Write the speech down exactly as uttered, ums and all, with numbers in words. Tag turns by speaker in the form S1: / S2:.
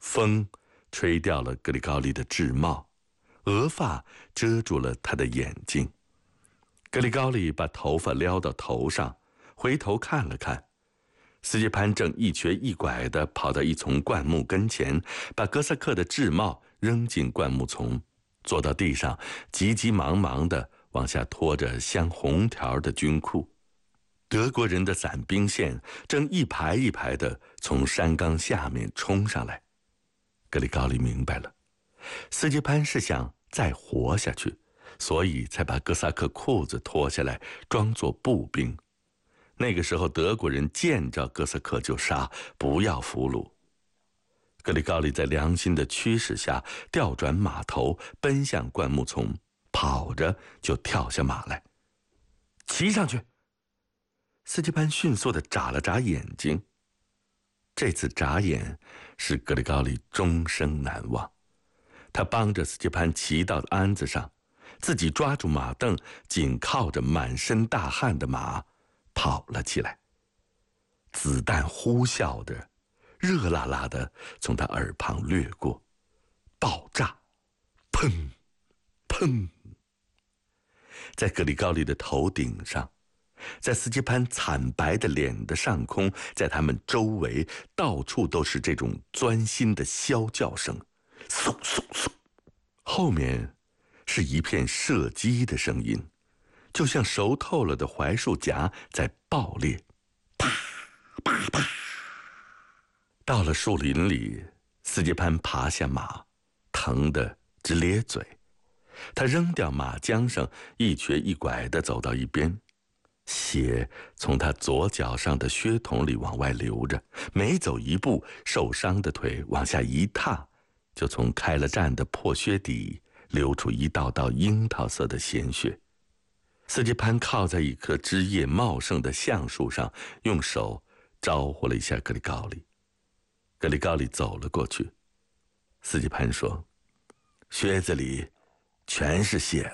S1: 风吹掉了格里高利的制帽，额发遮住了他的眼睛。格里高利把头发撩到头上，回头看了看，斯捷潘正一瘸一拐地跑到一丛灌木跟前，把哥萨克的制帽扔进灌木丛，坐到地上，急急忙忙地往下拖着镶红条的军裤。德国人的伞兵线正一排一排地从山岗下面冲上来。格里高利明白了，斯捷潘是想再活下去，所以才把哥萨克裤子脱下来装作步兵。那个时候德国人见着哥萨克就杀，不要俘虏。格里高利在良心的驱使下调转马头，奔向灌木丛，跑着就跳下马来。骑上去！斯捷潘迅速地眨了眨眼睛，这次眨眼使格里高利终生难忘。他帮着斯捷潘骑到鞍子上，自己抓住马凳，紧靠着满身大汗的马跑了起来。子弹呼啸着，热辣辣的从他耳旁掠过，爆炸，砰砰，在格里高利的头顶上，在斯捷潘惨白的脸的上空，在他们周围到处都是这种钻心的啸叫声，嗖嗖嗖，后面是一片射击的声音，就像熟透了的槐树荚在爆裂，啪啪啪。到了树林里，斯捷潘爬下马，疼得直咧嘴。他扔掉马缰绳，一瘸一拐地走到一边，血从他左脚上的靴筒里往外流着，每走一步，受伤的腿往下一踏，就从开了战的破靴底流出一道道樱桃色的鲜血。斯捷潘靠在一棵枝叶茂盛的橡树上，用手招呼了一下格里高利。格里高利走了过去。斯捷潘说：“靴子里全是血了。”